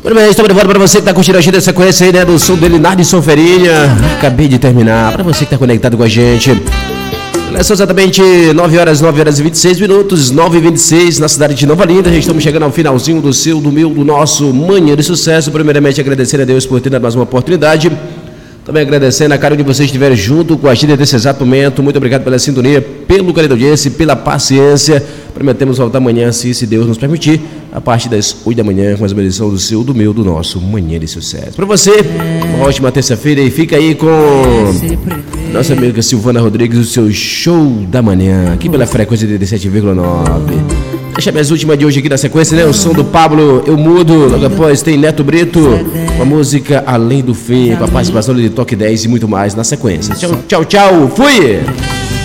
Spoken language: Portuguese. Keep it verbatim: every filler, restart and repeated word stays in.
Muito bem, estamos de volta para você que está curtindo a gente dessa sequência aí, né, do som do Elinardo e Sonferinha. Acabei de terminar, para você que está conectado com a gente. São exatamente nove horas, nove horas e vinte e seis minutos, nove e vinte e seis na cidade de Nova Olinda. Já estamos chegando ao finalzinho do seu, do meu, do nosso Manhã de Sucesso. Primeiramente agradecer a Deus por ter dado mais uma oportunidade. Também agradecendo a cara de vocês estiverem junto com a gente nesse exato momento. Muito obrigado pela sintonia, pelo carinho da audiência, pela paciência. Prometemos voltar amanhã, se, se Deus nos permitir, a partir das oito da manhã, com as edição do seu, do meu, do nosso Manhã de Sucesso. Para você, uma ótima terça-feira e fica aí com nossa amiga Silvana Rodrigues, o seu show da manhã, aqui pela frequência de dezessete vírgula nove. Deixa minhas últimas de hoje aqui na sequência, né? O som do Pablo Eu Mudo. Logo após tem Neto Brito, uma música Além do Fim, com a participação de Toque dez e muito mais na sequência. Tchau, tchau, tchau. Fui!